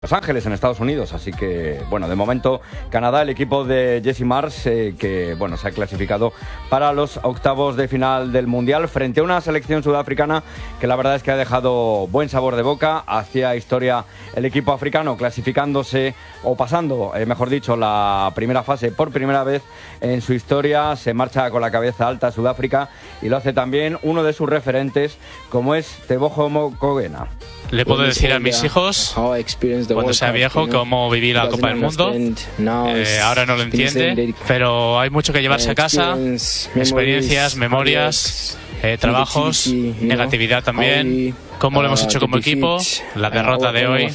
Los Ángeles, en Estados Unidos. Así que, bueno, de momento Canadá, el equipo de Jesse Marsch, que, bueno, se ha clasificado para los octavos de final del Mundial frente a una selección sudafricana que la verdad es que ha dejado buen sabor de boca. Hacía historia el equipo africano clasificándose o pasando, mejor dicho, la primera fase por primera vez en su historia. Se marcha con la cabeza alta Sudáfrica y lo hace también uno de sus referentes, como es Tebogo Mokoena. Le puedo decir a mis hijos, cuando sea viejo, cómo viví la Copa del Mundo. Ahora no lo entiende, pero hay mucho que llevarse a casa, experiencias, memorias, trabajos, negatividad también, cómo lo hemos hecho como equipo, la derrota de hoy,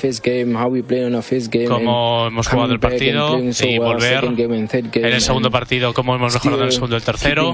cómo hemos jugado el partido y volver en el segundo partido, cómo hemos mejorado en el segundo y el tercero.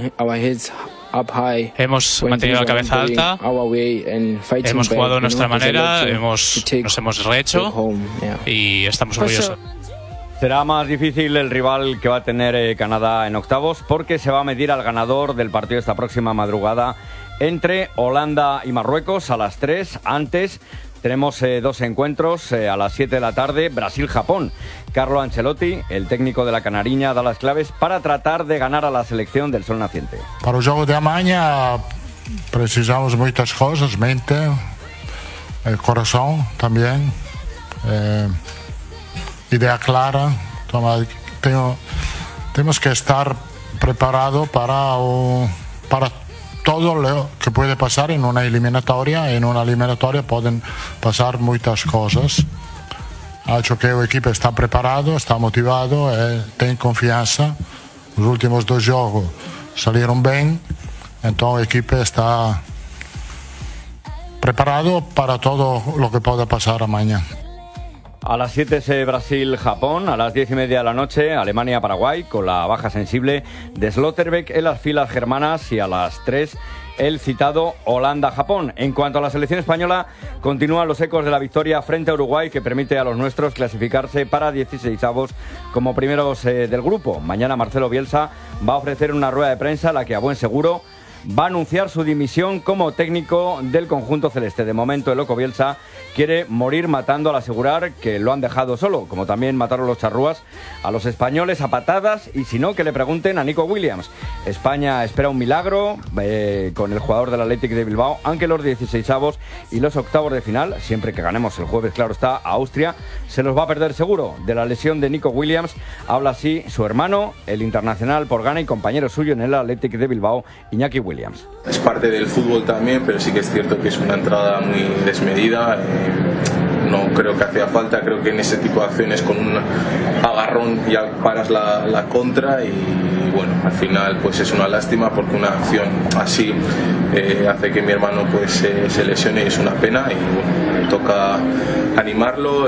Hemos mantenido la cabeza alta, hemos jugado de nuestra manera, nos hemos rehecho y estamos orgullosos. Será más difícil el rival que va a tener Canadá en octavos, porque se va a medir al ganador del partido esta próxima madrugada entre Holanda y Marruecos a las 3. Antes tenemos dos encuentros a las 7 de la tarde, Brasil-Japón. Carlo Ancelotti, el técnico de la Canariña, da las claves para tratar de ganar a la selección del sol naciente. Para o jogo de amanhã precisamos muitas coisas, mente, coração também, idea clara. Temos que estar preparados para todo lo que puede pasar en una eliminatoria. En una eliminatoria pueden pasar muchas cosas. Ha hecho que el equipo está preparado, está motivado, tiene confianza. Los últimos dos juegos salieron bien, entonces el equipo está preparado para todo lo que pueda pasar mañana. A las 7 es Brasil-Japón, a las 10:30 de la noche Alemania-Paraguay, con la baja sensible de Slotterbeck en las filas germanas, y a las 3 el citado Holanda-Japón. En cuanto a la selección española, continúan los ecos de la victoria frente a Uruguay, que permite a los nuestros clasificarse para 16avos como primeros del grupo. Mañana Marcelo Bielsa va a ofrecer una rueda de prensa en la que, a buen seguro, va a anunciar su dimisión como técnico del conjunto celeste. De momento, el loco Bielsa quiere morir matando al asegurar que lo han dejado solo, como también mataron los charrúas a los españoles a patadas, y si no, que le pregunten a Nico Williams. España espera un milagro con el jugador del Athletic de Bilbao, aunque los 16avos y los octavos de final, siempre que ganemos el jueves, claro está, a Austria, se los va a perder seguro. De la lesión de Nico Williams habla así su hermano, el internacional por Ghana y compañero suyo en el Athletic de Bilbao, Iñaki Williams. Es parte del fútbol también, pero sí que es cierto que es una entrada muy desmedida. No creo que hacía falta, creo que en ese tipo de acciones con un agarrón ya paras la contra, y bueno, al final pues es una lástima, porque una acción así hace que mi hermano pues se lesione, y es una pena, y bueno, me toca animarlo,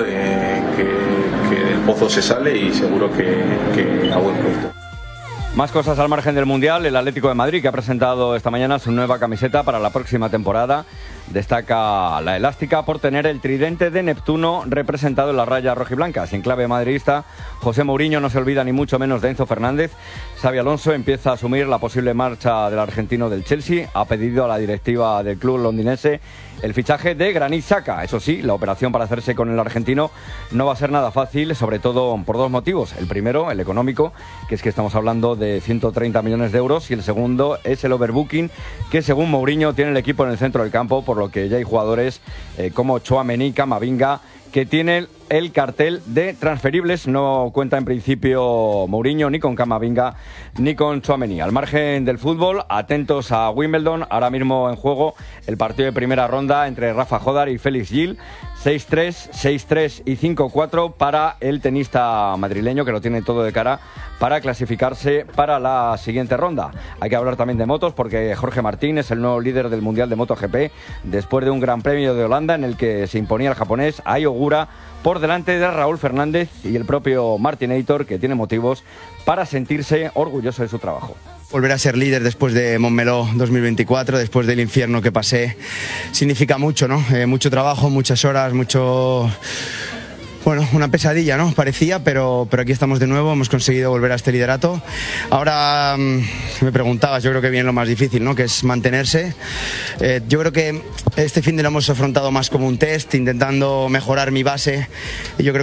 que del pozo se sale, y seguro que a buen puerto. Más cosas al margen del Mundial. El Atlético de Madrid, que ha presentado esta mañana su nueva camiseta para la próxima temporada, destaca la elástica por tener el tridente de Neptuno representado en la raya rojiblanca. En clave madridista, José Mourinho no se olvida ni mucho menos de Enzo Fernández. Xabi Alonso empieza a asumir la posible marcha del argentino del Chelsea. Ha pedido a la directiva del club londinense el fichaje de Granit Xhaka. Eso sí, la operación para hacerse con el argentino no va a ser nada fácil, sobre todo por dos motivos. El primero, el económico, que es que estamos hablando de 130 millones de euros, y el segundo es el overbooking que, según Mourinho, tiene el equipo en el centro del campo, por lo que ya hay jugadores como Tchouaméni, Camavinga, que tienen el cartel de transferibles. No cuenta en principio Mourinho ni con Camavinga ni con Tchouaméni. Al margen del fútbol, atentos a Wimbledon. Ahora mismo en juego el partido de primera ronda entre Rafa Jodar y Félix Gil. 6-3, 6-3 y 5-4 para el tenista madrileño, que lo tiene todo de cara para clasificarse para la siguiente ronda. Hay que hablar también de motos, porque Jorge Martín es el nuevo líder del Mundial de MotoGP, después de un Gran Premio de Holanda en el que se imponía el japonés Ai Ogura por delante de Raúl Fernández y el propio Martinator, que tiene motivos para sentirse orgulloso de su trabajo. Volver a ser líder después de Montmeló 2024, después del infierno que pasé, significa mucho, ¿no? Mucho trabajo, muchas horas, mucho Bueno, una pesadilla, ¿no? Parecía, pero aquí estamos de nuevo, hemos conseguido volver a este liderato. Ahora, me preguntabas, yo creo que viene lo más difícil, ¿no? Que es mantenerse. Yo creo que este fin de lo hemos afrontado más como un test, intentando mejorar mi base. Y yo creo